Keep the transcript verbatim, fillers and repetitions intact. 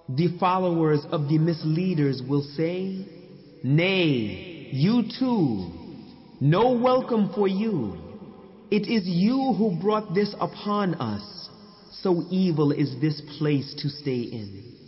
The followers of the misleaders will say, Nay, you too, no welcome for you. It is you who brought this upon us, so evil is this place to stay in.